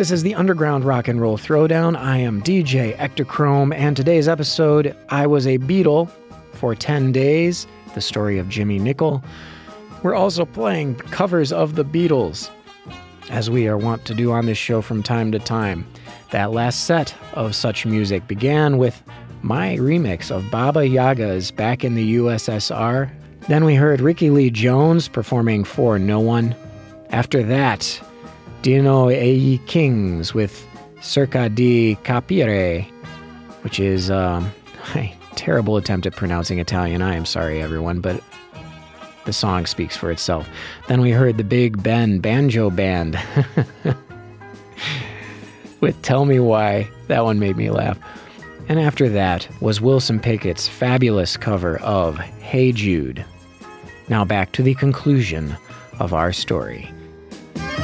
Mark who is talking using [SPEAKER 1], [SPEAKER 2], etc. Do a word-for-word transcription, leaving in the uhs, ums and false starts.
[SPEAKER 1] This is the Underground Rock and Roll Throwdown. I am D J Ectochrome, and today's episode, I was a Beatle for ten days, the story of Jimmy Nicol. We're also playing covers of the Beatles, as we are wont to do on this show from time to time. That last set of such music began with my remix of Baba Yaga's Back in the U S S R. Then we heard Ricky Lee Jones performing For No One. After that, Dino e Kings with Cerca di Capire, which is um, a terrible attempt at pronouncing Italian. I am sorry, everyone, but the song speaks for itself. Then we heard the Big Ben Banjo Band with Tell Me Why. That one made me laugh. And after that was Wilson Pickett's fabulous cover of Hey Jude. Now back to the conclusion of our story.